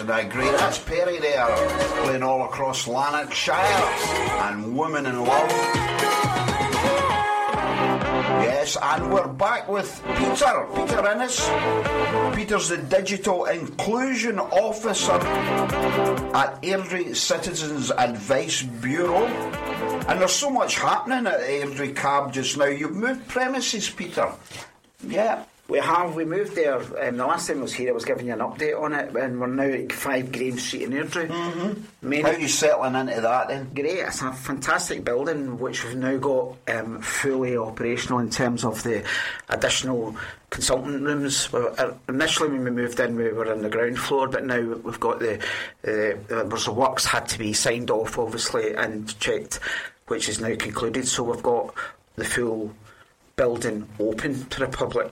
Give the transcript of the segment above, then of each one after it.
and I agree. That's Perry there, playing all across Lanarkshire, and Woman in Love. Yes, and we're back with Peter Innes. Peter's the Digital Inclusion Officer at Airdrie Citizens Advice Bureau. And there's so much happening at Airdrie Cab just now. You've moved premises, Peter. Yeah, we have. We moved there. The last time I was here, I was giving you an update on it, and we're now at 5 Grange Street in Airdrie. How are you settling into that then? Great. It's a fantastic building, which we've now got fully operational in terms of the additional consultant rooms. Initially, when we moved in, we were on the ground floor, but now we've got the works had to be signed off, obviously, and checked, which is now concluded. So we've got the full building open to the public,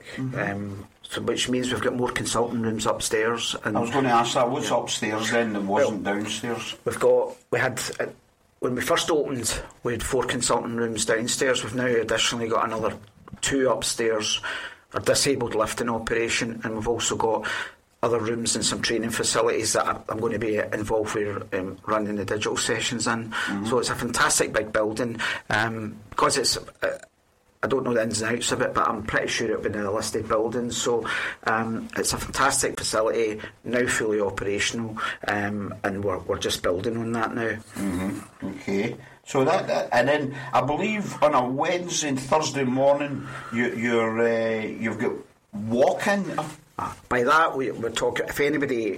so which means we've got more consulting rooms upstairs. And I was going to ask that. What's upstairs then that wasn't downstairs? We had when we first opened, we had 4 consulting rooms downstairs. We've now additionally got another 2 upstairs, a disabled lift in operation, and we've also got other rooms and some training facilities that I'm going to be involved with running the digital sessions in. So it's a fantastic big building, because it's I don't know the ins and outs of it, but I'm pretty sure it'll be in a listed building. So it's a fantastic facility, now fully operational, and we're just building on that now. Okay. So that and then I believe on a Wednesday and Thursday morning you've got walk-in. By that, we're talking, if anybody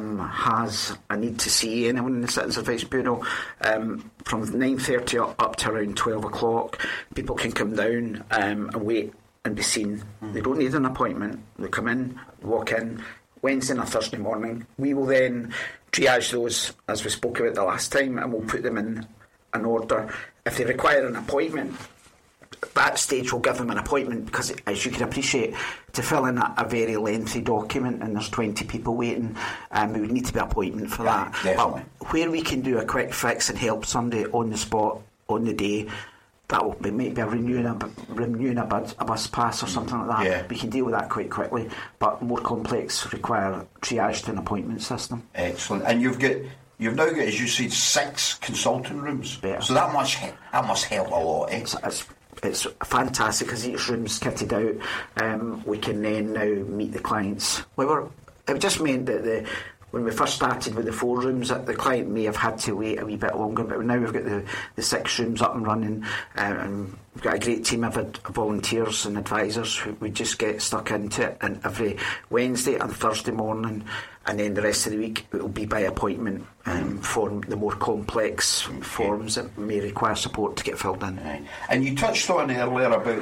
has a need to see anyone in the Citizens Advice Bureau, from 9:30 up to around 12 o'clock, people can come down and wait and be seen. They don't need an appointment. They come in, walk in, Wednesday and a Thursday morning. We will then triage those, as we spoke about the last time, and we'll put them in an order. If they require an appointment, at that stage we'll give them an appointment, because as you can appreciate, to fill in a very lengthy document and there's 20 people waiting, we would need to be an appointment for that. Definitely. But where we can do a quick fix and help somebody on the spot, on the day, that will be maybe renewing a bus pass or something like that. Yeah. We can deal with that quite quickly, but more complex require triage to an appointment system. Excellent. And you've now got, as you said, 6 consulting rooms. Yeah. So that must help a lot. Eh? It's fantastic, because each room's kitted out. We can then now meet the clients. It just meant that when we first started with the 4 rooms, the client may have had to wait a wee bit longer, but now we've got the 6 rooms up and running, and we've got a great team of volunteers and advisors who we just get stuck into it, and every Wednesday and Thursday morning, and then the rest of the week it will be by appointment, for the more complex forms that may require support to get filled in. Right. And you touched on earlier about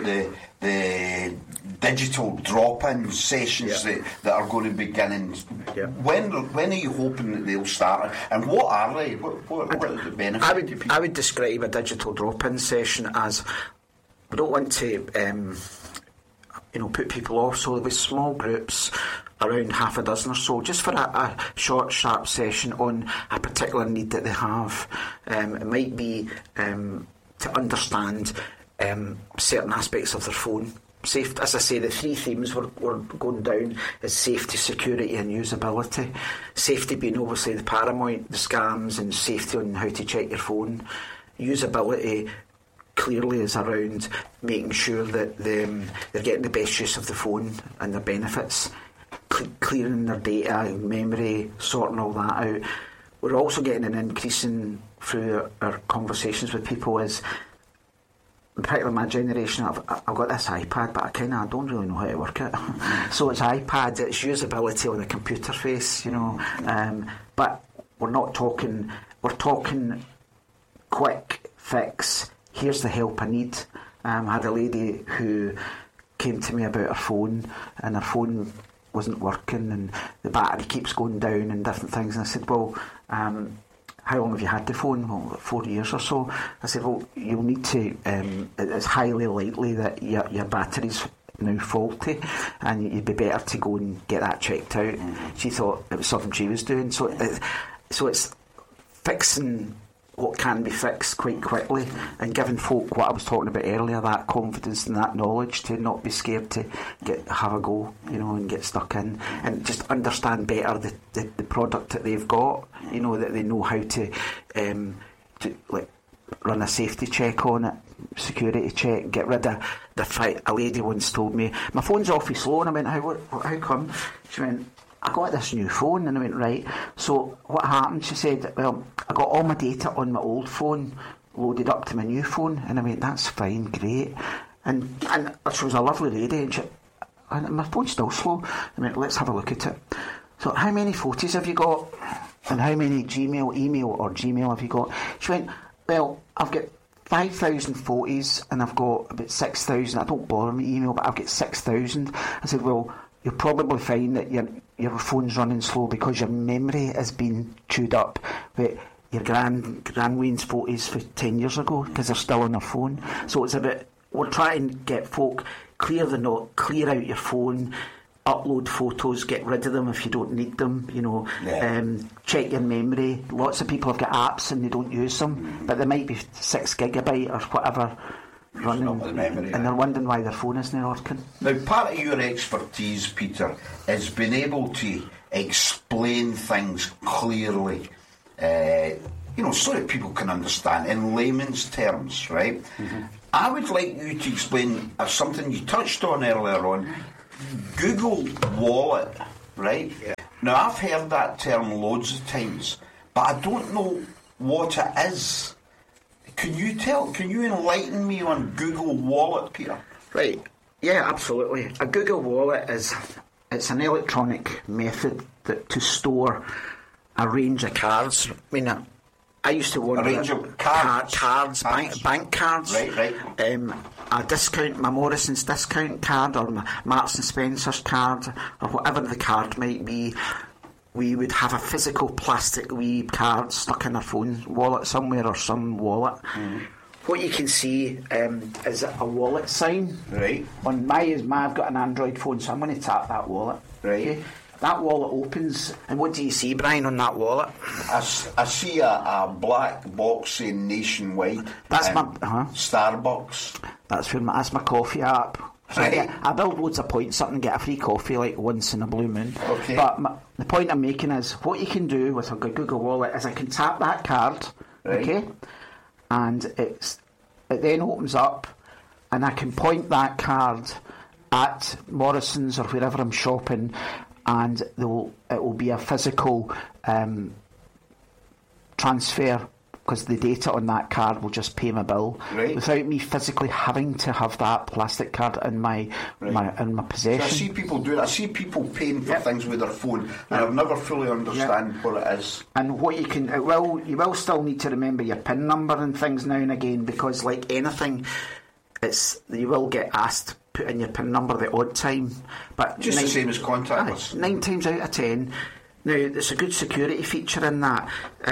the digital drop-in sessions that are going to be beginning. Yeah. When are you hoping that they'll start, and what are they? What are the benefits to people? I would describe a digital drop-in session as, we don't want to put people off, so there'll be small groups, around half a dozen or so, just for a short, sharp session on a particular need that they have. It might be to understand certain aspects of their phone. Safe, as I say, the 3 themes we're going down is safety, security and usability. Safety being obviously the paramount, the scams, and safety on how to check your phone. Usability clearly is around making sure that they're getting the best use of the phone and their benefits, clearing their data, memory, sorting all that out. We're also getting an increase through our conversations with people is, in particular my generation, I've got this iPad, but I don't really know how to work it. So it's iPad, it's usability on the computer face, but we're talking quick fix, here's the help I need. I had a lady who came to me about her phone, and her phone wasn't working and the battery keeps going down and different things, and I said, well, how long have you had the phone? Well, 4 years or so. I said, well, you'll need to, it's highly likely that your battery's now faulty, and you'd be better to go and get that checked out. She thought it was something she was doing. So it's fixing what can be fixed quite quickly, and giving folk what I was talking about earlier, that confidence and that knowledge to not be scared to have a go, and get stuck in, and just understand better the product that they've got, that they know how to like run a safety check on it, security check, get rid of the fight. A lady once told me, my phone's awfully slow, and I went, how come? She went, I got this new phone. And I went, right, so what happened? She said, well, I got all my data on my old phone loaded up to my new phone. And I went, that's fine, great. And she was a lovely lady, and my phone's still slow. I went, let's have a look at it. So how many photos have you got? And how many email or Gmail have you got? She went, well, I've got 5,000 photos and I've got about 6,000. I don't bother me email, but I've got 6,000. I said, well, you'll probably find that your phone's running slow because your memory has been chewed up with your grandween's photos for 10 years ago because they're still on their phone. So it's about, we're trying to get folk, clear out your phone, upload photos, get rid of them if you don't need them, check your memory. Lots of people have got apps and they don't use them, but they might be 6 gigabyte or whatever running, and they're wondering why their phone isn't working. Now, part of your expertise, Peter, is being able to explain things clearly, so that people can understand in layman's terms, right? Mm-hmm. I would like you to explain something you touched on earlier on, Google Wallet, right? Yeah. Now, I've heard that term loads of times, but I don't know what it is. Can you enlighten me on Google Wallet, Peter? Right, yeah, absolutely. A Google Wallet it's an electronic method to store a range of cards. I mean, I used to wonder... A range of cards? Bank cards. Right. A discount, my Morrison's discount card, or my Marks and Spencer's card, or whatever the card might be. We would have a physical plastic wee card stuck in our phone wallet somewhere, or some wallet. Mm. What you can see is a wallet sign. Right. On I've got an Android phone, so I'm going to tap that wallet. Right. Okay? That wallet opens, and what do you see, Brian, on that wallet? I see a black box saying Nationwide. That's my Starbucks. That's my coffee app. So right. I build loads of points up and get a free coffee like once in a blue moon. Okay. But the point I'm making is, what you can do with a Google Wallet is I can tap that card, right. Okay, and it then opens up, and I can point that card at Morrison's or wherever I'm shopping, and it will be a physical transfer, because the data on that card will just pay my bill, right. without me physically having to have that plastic card in my possession. So I see people do it. I see people paying for things with their phone, and I've never fully understand what it is. And what you can, you will still need to remember your PIN number and things now and again, because like anything, you will get asked put in your PIN number the odd time, but just the same as contactless. 9 times out of 10. Now, there's a good security feature in that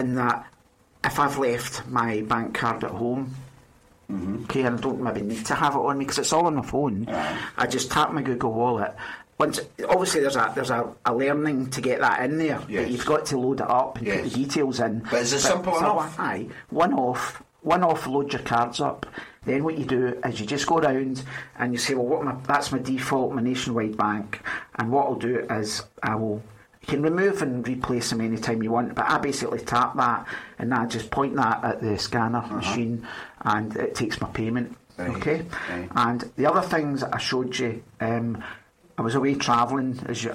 if I've left my bank card at home, mm-hmm. okay, and I don't maybe need to have it on me because it's all on my phone, I just tap my Google Wallet. Obviously there's a learning to get that in there, yes. But you've got to load it up and put the details in. But is it simple enough? One off, load your cards up. Then what you do is you just go around and you say, well, that's my default, my Nationwide bank, and what I'll do is you can remove and replace them anytime you want, but I basically tap that and I just point that at the scanner machine, and it takes my payment. Right. Okay. Right. And the other things that I showed you, I was away travelling,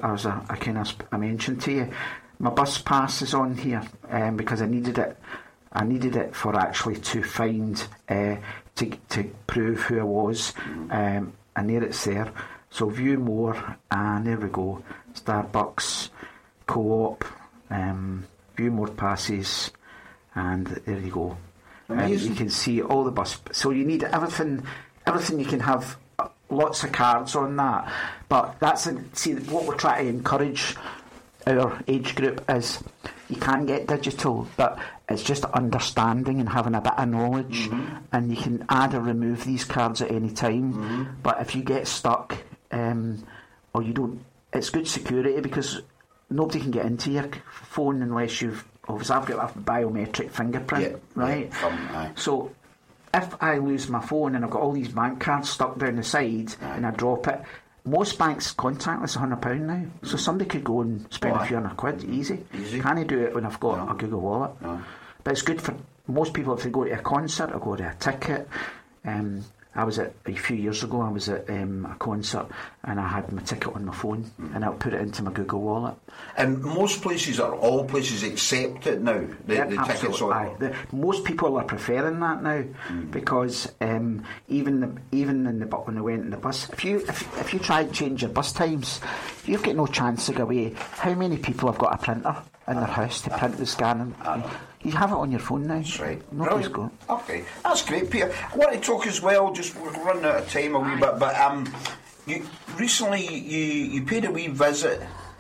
I mentioned to you. My bus pass is on here because I needed it. I needed it for actually to find to prove who I was, and there it's there. So view more, and there we go. Starbucks, Co-op, view more passes, and there you go. You can see all the bus. So you need everything. You can have lots of cards on that. But what we're trying to encourage our age group is you can get digital, but it's just understanding and having a bit of knowledge, mm-hmm. and you can add or remove these cards at any time. Mm-hmm. But if you get stuck, or you don't, it's good security because nobody can get into your phone unless you've obviously I've got a biometric fingerprint, right? So if I lose my phone and I've got all these bank cards stuck down the side and I drop it, most banks contactless £100 now, so somebody could go and spend a few £100 easy. Can I do it when I've got a Google Wallet? But it's good for most people if they go to a concert or go to a ticket. I was a few years ago, I was at a concert and I had my ticket on my phone and I'll put it into my Google Wallet. And most places, or all places, accept it now, the tickets on. Most people are preferring that now because even when they went in the bus, if you try and change your bus times, you've got no chance to go away. How many people have got a printer in their house to print the scan? You have it on your phone now. That's right. Nobody's got. Okay, that's great, Peter. I want to talk as well, just we're running out of time a wee bit, but you recently you paid a wee visit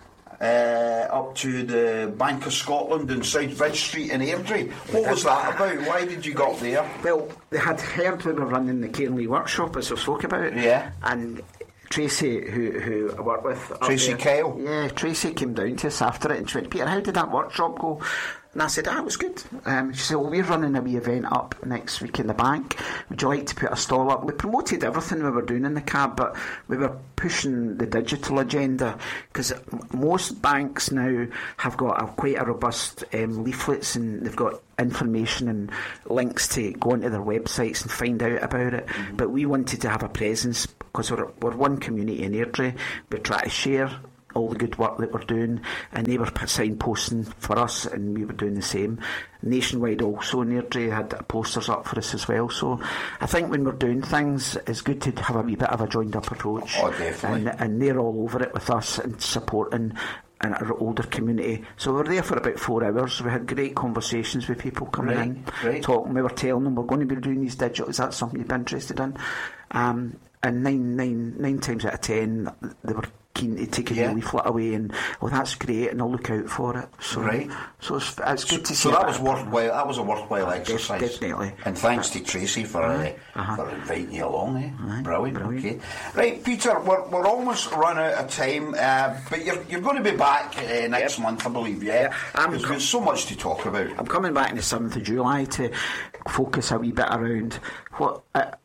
up to the Bank of Scotland in South Bridge Street in Airdrie. What was that about? Why did you go up there? Well, they had heard we were running the Cairnley workshop, as I spoke about. Yeah. And Tracy, who I work with, Tracy Kyle. Yeah, Tracy came down to us after it and she went, Peter, how did that workshop go? And I said, it was good. She said, well, we're running a wee event up next week in the bank. Would you like to put a stall up? We promoted everything we were doing in the cab, but we were pushing the digital agenda because most banks now have got quite a robust leaflets, and they've got information and links to go onto their websites and find out about it. But we wanted to have a presence because we're one community in Airdrie. We try to share all the good work that we're doing, and they were signposting for us and we were doing the same. Nationwide also in Airdrie had posters up for us as well, so I think when we're doing things it's good to have a wee bit of a joined up approach. Oh, definitely. And they're all over it with us and supporting and our older community. So we were there for about 4 hours. We had great conversations with people coming in, talking. We were telling them we're going to be doing these digital, is that something you'd be interested in? And nine times out of 10 they were keen to take a leaflet away and that's great and I'll look out for it. So it's good to see. So that was worthwhile. That was a worthwhile exercise. Definitely. And thanks to Tracy for inviting you along. Brilliant. Okay. Right, Peter, we're almost run out of time, but you're going to be back next month, I believe. Because there's so much to talk about. I'm coming back on the 7th of July to focus a wee bit around what.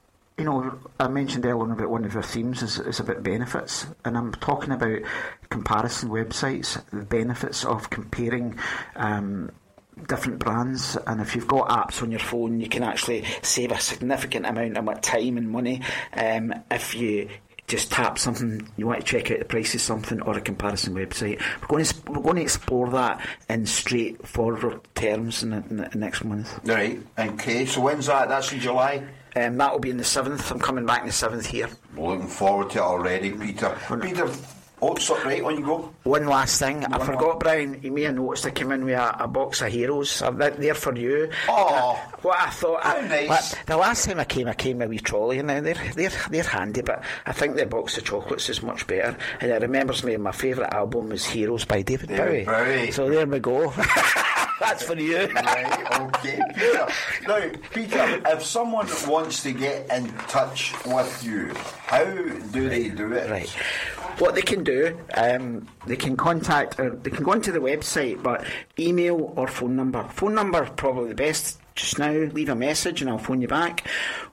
I mentioned earlier about one of our themes is about benefits, and I'm talking about comparison websites, the benefits of comparing different brands. And if you've got apps on your phone, you can actually save a significant amount of time and money if you just tap something, you want to check out the price of something, or a comparison website. We're going to explore that in straightforward terms in the next month. Right, okay, so when's that? That's in July? That will be in the 7th. I'm coming back in the 7th here. Looking forward to it already, Peter. Peter, right, on you go. One last thing. I forgot, Brian, you may have noticed I came in with a box of Heroes. They're for you. Oh, what I thought. How nice. The last time I came with a wee trolley, and now they're handy, but I think the box of chocolates is much better. And it remembers me, my favourite album is Heroes by David Bowie. So there we go. That's for you. Right, okay. Now, Peter, if someone wants to get in touch with you, how do they do it? Right. What they can do, they can contact, or they can go onto the website, but email or phone number. Phone number probably the best just now. Leave a message and I'll phone you back.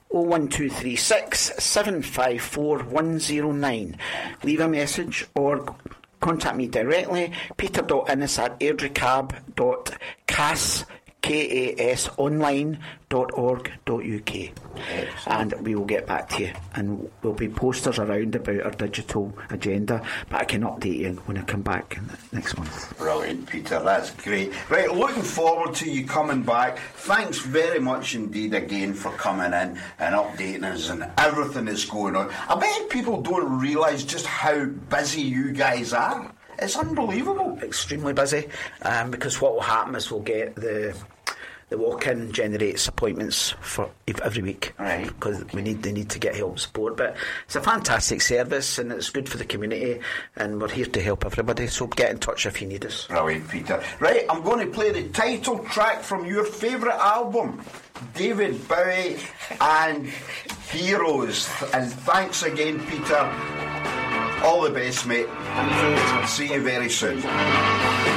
01236 754 109. Leave a message or contact me directly, peter.innes@airdriecab.kasonline.org.uk, and we will get back to you, and there'll be posters around about our digital agenda, but I can update you when I come back next month. Brilliant, Peter, that's great. Right, looking forward to you coming back. Thanks very much indeed again for coming in and updating us and everything that's going on. I bet people don't realise just how busy you guys are. It's unbelievable. Extremely busy, because what will happen is we'll get the walk-in generates appointments for every week, right? Because they need to get help and support. But it's a fantastic service and it's good for the community, and we're here to help everybody. So get in touch if you need us. Brilliant, Peter. Right, I'm going to play the title track from your favourite album, David Bowie and Heroes. And thanks again, Peter. All the best, mate. See you very soon.